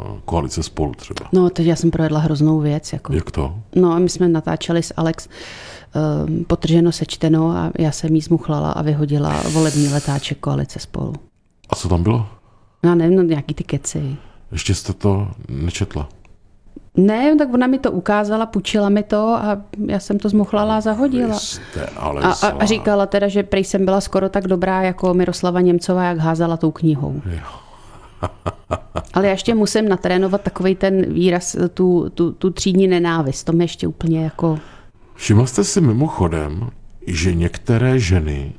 koalice Spolu třeba. No, teď já jsem provedla hroznou věc. Jako. Jak to? No a my jsme natáčeli s Alex Potrženo sečteno a já jsem jí zmuchlala a vyhodila volební letáček koalice Spolu. A co tam bylo? Já nevím, no, nějaký ty keci. Ještě jste to nečetla? Ne, tak ona mi to ukázala, půjčila mi to a já jsem to zmuchlala a zahodila. A říkala teda, že prej jsem byla skoro tak dobrá jako Miroslava Němcová, jak házala tou knihou. Ale já ještě musím natrénovat takovej ten výraz, tu třídní nenávist. To mě ještě úplně jako... Všimla jste si mimochodem, že některé ženy,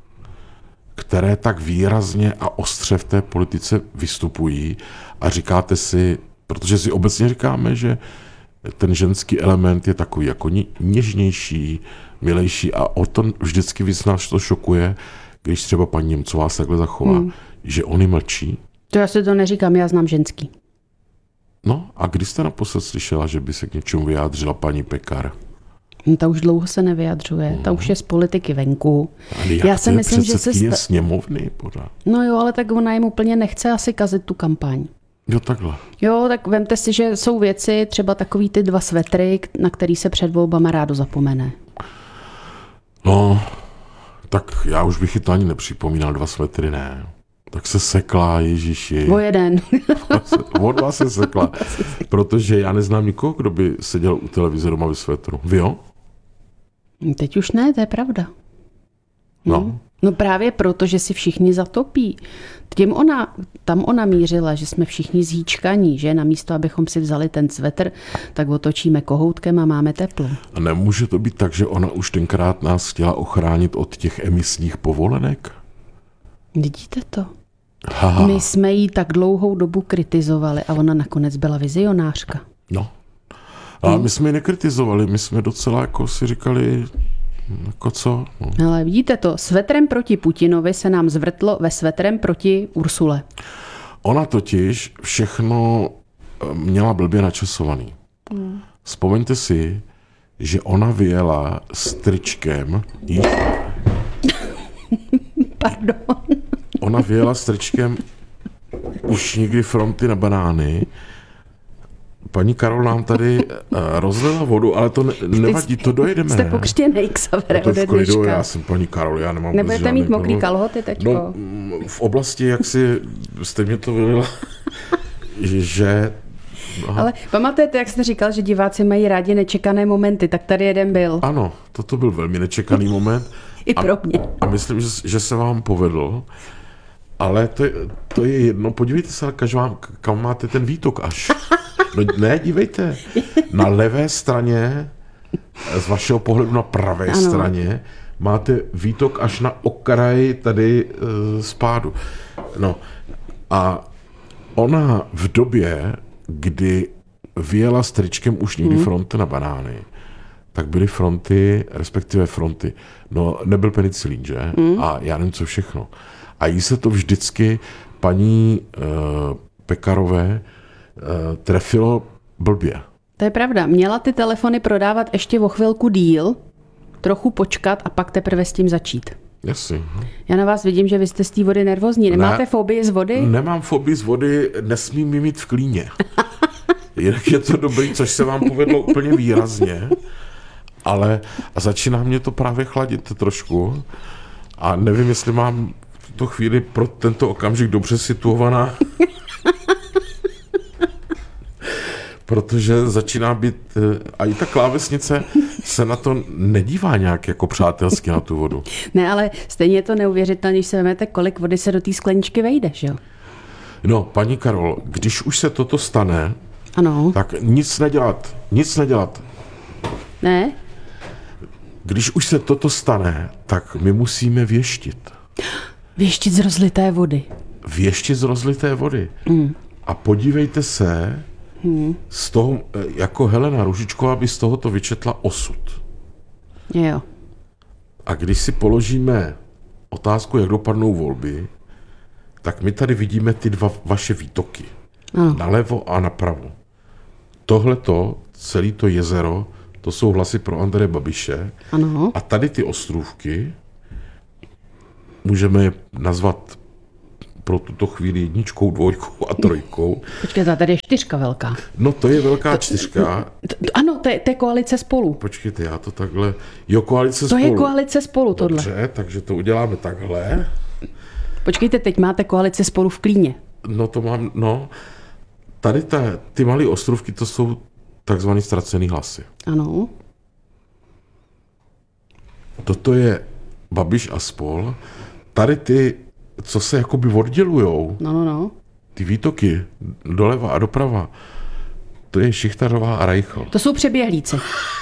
které tak výrazně a ostře v té politice vystupují a říkáte si, protože si obecně říkáme, že ten ženský element je takový jako něžnější, milejší a o to vždycky víc nás to šokuje, když třeba paní Němcová se takhle zachová, že oni mlčí. To já si to neříkám, já znám ženský. No a kdy jste naposled slyšela, že by se k něčemu vyjádřila paní Pekar? Ta už dlouho se nevyjadřuje, ta už je z politiky venku. Já si myslím, že se sněmovny pořád. No jo, ale tak ona jim úplně nechce asi kazit tu kampaň. Jo, takhle. Jo, tak vemte si, že jsou věci, třeba takový ty 2 svetry, na který se před volbama rádo zapomene. No, tak já už bych ji to ani nepřipomínal, 2 svetry, ne. Tak se sekla, ježiši. O jeden. O 2 se sekla, protože já neznám nikoho, kdo by seděl u televize doma ve svetru. Vy jo? Teď už ne, to je pravda. No. No právě proto, že si všichni zatopí. Tam ona mířila, že jsme všichni zhýčkaní, že namísto, abychom si vzali ten svetr, tak otočíme kohoutkem a máme teplo. A nemůže to být tak, že ona už tenkrát nás chtěla ochránit od těch emisních povolenek? Vidíte to? Aha. My jsme jí tak dlouhou dobu kritizovali a ona nakonec byla vizionářka. No. Ale my jsme ji nekritizovali, my jsme docela jako si říkali, jako co? No. Ale vidíte to, svetrem proti Putinovi se nám zvrtlo ve svetrem proti Ursule. Ona totiž všechno měla blbě načasovaný. Vzpomeňte si, že ona vyjela s tričkem. Pardon. Ona vyjela s tričkem už nikdy fronty na banány. Paní Karol nám tady rozlila vodu, ale to nevadí, to dojedeme. Jste pokřtěnej, Xavere, ode dneška. Já jsem paní Karol, já nemám... Nebudete mít mokrý kalhoty teďko? No, v oblasti, jak jste mě to vylila, že... Aha. Ale pamatujete, jak jste říkal, že diváci mají rádi nečekané momenty, tak tady jeden byl. Ano, toto byl velmi nečekaný moment. I pro mě. A myslím, že se vám povedl, ale to je jedno. Podívejte se, kam máte ten výtok až. No ne, dívejte. Na levé straně, z vašeho pohledu na pravé straně, máte výtok až na okraj tady spádu. No a ona v době, kdy vyjela s tričkem už někdy fronty na banány, tak byly fronty, respektive fronty. No, nebyl penicilín, že? A já nevím, co všechno. A jí se to vždycky paní Pekarové trefilo blbě. To je pravda. Měla ty telefony prodávat ještě o chvilku díl, trochu počkat a pak teprve s tím začít. Jasně. Já na vás vidím, že vy jste z té vody nervózní. Nemáte fobii z vody? Nemám fobii z vody, nesmím ji mít v klíně. Jinak je to dobrý, což se vám povedlo úplně výrazně. Ale začíná mě to právě chladit trošku. A nevím, jestli mám v tuto chvíli pro tento okamžik dobře situovaná. Protože začíná být... A i ta klávesnice se na to nedívá nějak jako přátelsky na tu vodu. Ne, ale stejně je to neuvěřitelné, když se vezmete, kolik vody se do té skleničky vejde, že jo? No, paní Karol, když už se toto stane, ano. Tak nic nedělat. Nic nedělat. Ne? Když už se toto stane, tak my musíme věštit. Věštit z rozlité vody. Věštit z rozlité vody. A podívejte se, z toho, jako Helena Růžičková by z tohoto vyčetla osud. Jo. A když si položíme otázku, jak dopadnou volby, tak my tady vidíme ty 2 vaše výtoky. Nalevo a napravo. Tohleto, celé to jezero, to jsou hlasy pro Andreje Babiše. Ano. A tady ty ostrůvky můžeme je nazvat pro tuto chvíli 1, 2 a 3. Počkej, tady je 4 velká. No to je velká 4. Ano, to je koalice Spolu. Počkejte, já to takhle... Jo, koalice To Spolu. je koalice Spolu, tohle. Dobře, takže to uděláme takhle. Počkejte, teď máte koalici Spolu v Klíně. No to mám, no. Tady ty malé ostrovky, to jsou takzvaný ztracený hlasy. Ano. Toto je Babiš a spol. Tady ty, co se jakoby oddělujou, No. ty výtoky doleva a doprava, to je Šichtařová a Reichl. To jsou přeběhlíci.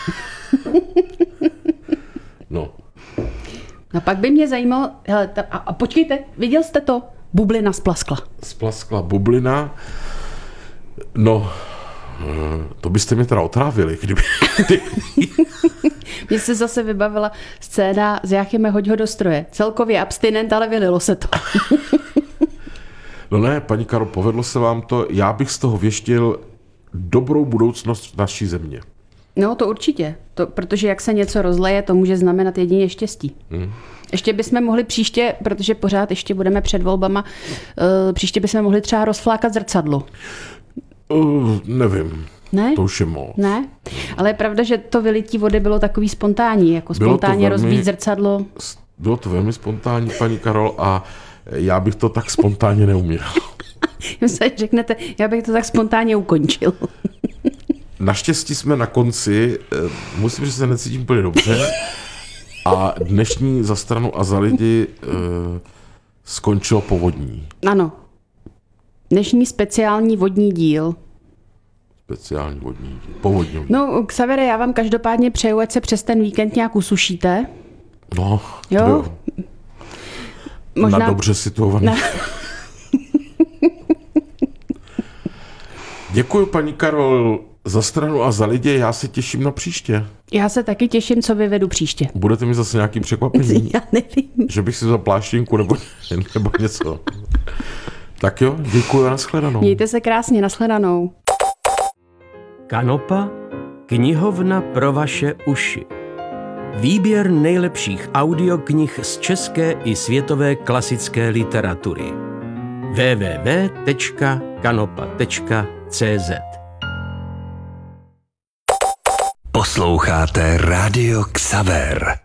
No. A pak by mě zajímalo, hele, a počkejte, viděl jste to? Bublina splaskla. Splaskla bublina. No, to byste mě teda otrávili, kdyby... Mně se zase vybavila scéna s Jáchymem Hoď ho do stroje. Celkově abstinent, ale vylilo se to. No ne, paní Karol, povedlo se vám to. Já bych z toho věštil dobrou budoucnost naší země. No, to určitě. Protože jak se něco rozleje, to může znamenat jedině štěstí. Ještě bychom mohli příště, protože pořád ještě budeme před volbama, příště bychom mohli třeba rozflákat zrcadlo. Nevím. Ne? To už je moc. Ne? Ale je pravda, že to vylití vody bylo takový spontánní, jako spontánně rozbít zrcadlo. Bylo to velmi spontánní, paní Karol, a já bych to tak spontánně neuměl. Myslím, řeknete, já bych to tak spontánně ukončil. Naštěstí jsme na konci, musím, že se necítím úplně dobře, a dnešní Za stranu a za lidi skončilo povodní. Ano. Dnešní speciální vodní díl. Speciální vodní díl. Povodní. No, Xavere, já vám každopádně přeju, ať se přes ten víkend nějak usušíte. No, jo. Možná... Na dobře situovaný. Děkuji, paní Karol, Za stranu a za lidi. Já se těším na příště. Já se taky těším, co vyvedu příště. Budete mi zase nějaký překvapení? Já nevím. Že bych si vzal pláštěnku nebo něco. Tak jo, děkuji a nashledanou. Mějte se krásně, nashledanou. Kanopa, knihovna pro vaše uši. Výběr nejlepších audioknih z české i světové klasické literatury. www.kanopa.cz Posloucháte Rádio Xaver.